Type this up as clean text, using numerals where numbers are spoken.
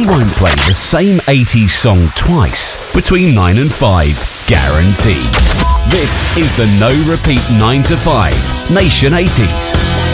we won't play the same 80s song twice between 9 and 5, guaranteed. This is the No Repeat 9 to 5 Nation 80s.